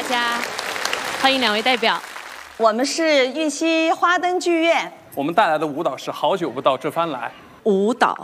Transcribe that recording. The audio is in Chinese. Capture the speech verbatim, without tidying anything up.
家，欢迎两位代表。 我们是玉溪花灯剧院， 我们带来的舞蹈是好久不到这番来。 舞蹈